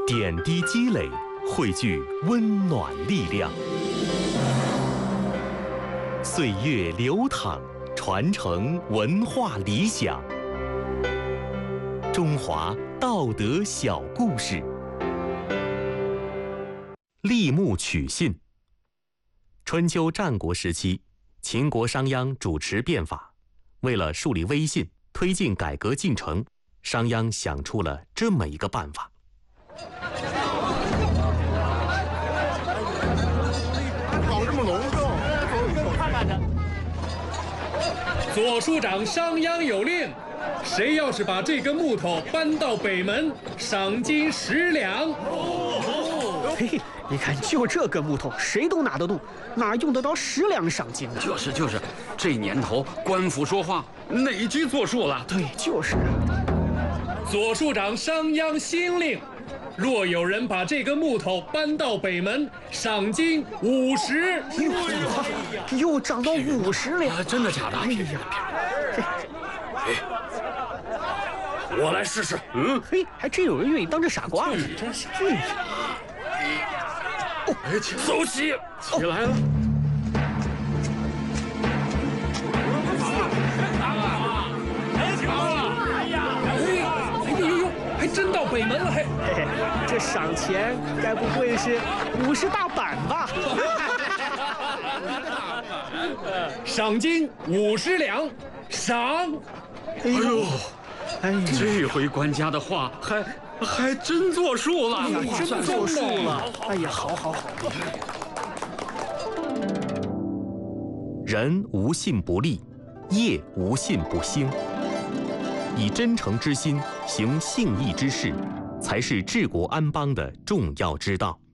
点滴积累，汇聚温暖力量。岁月流淌，传承文化理想。中华道德小故事。立木取信。春秋战国时期，秦国商鞅主持变法，为了树立威信，推进改革进程，商鞅想出了这么一个办法。 搞这么隆重，走看看去。 左庶长商鞅有令，谁要是把这根木头搬到北门，赏金10两。 嘿嘿，你看，就这根木头，谁都拿得动，哪用得着10两赏金呢？ 就是，这年头官府说话哪句作数了？ 对，就是啊。 左庶长商鞅新令，若有人把这根木头搬到北门，赏金50。 又涨到50两， 真的假的？ 哎呀， 我来试试。 嘿，还真有人愿意当这傻瓜呢。 走起，起来了。 还真到北门了，嘿， 这赏钱该不会是50大板吧？ 赏金50两，赏。 哎呦，这回官家的话还真作数了， 真作数了。哎呀，好。 人无信不立，业无信不兴。以真诚之心行信义之事，才是治国安邦的重要之道。